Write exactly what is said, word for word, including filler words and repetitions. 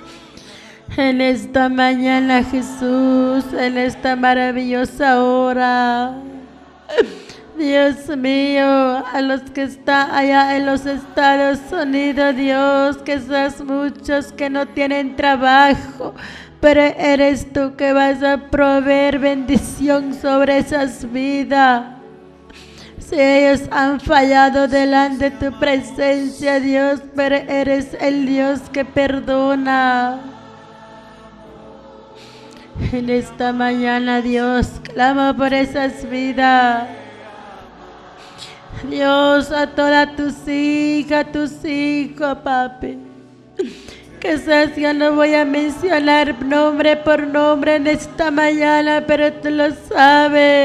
En esta mañana, Jesús, en esta maravillosa hora, Dios mío, a los que están allá en los Estados Unidos, Dios, que esas muchos que no tienen trabajo, pero eres tú que vas a proveer bendición sobre esas vidas. Si ellos han fallado delante de tu presencia, Dios, pero eres el Dios que perdona. En esta mañana, Dios, clamo por esas vidas. Dios, a todas tus hijas, tus hijos, papi. Quizás ya no voy a mencionar nombre por nombre en esta mañana, pero tú lo sabes.